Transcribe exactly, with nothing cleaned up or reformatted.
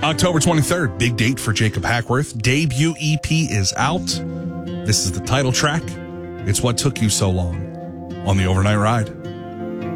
October twenty-third, big date for Jacob Hackworth. Debut E P is out. This is the title track. It's What Took You So Long on the Overnight Ride.